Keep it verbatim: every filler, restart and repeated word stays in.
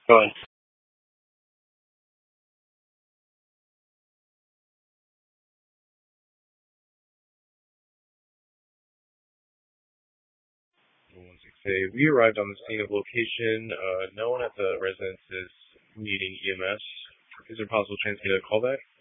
Going. one six eight. We arrived on the scene of location. Uh, no one at the residence is needing E M S. Is there a possible chance to get a callback?